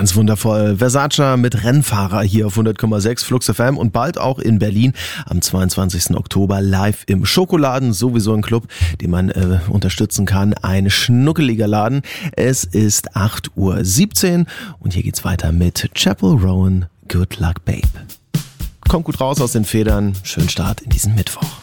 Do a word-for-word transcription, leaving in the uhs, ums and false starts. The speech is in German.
Ganz wundervoll. Versace mit Rennfahrer hier auf hundert Komma sechs Flux F M und bald auch in Berlin am zweiundzwanzigsten Oktober live im Schokoladen. Sowieso ein Club, den man äh, unterstützen kann. Ein schnuckeliger Laden. Es ist acht Uhr siebzehn und hier geht's weiter mit Chappell Rowan. Good Luck Babe. Kommt gut raus aus den Federn. Schönen Start in diesen Mittwoch.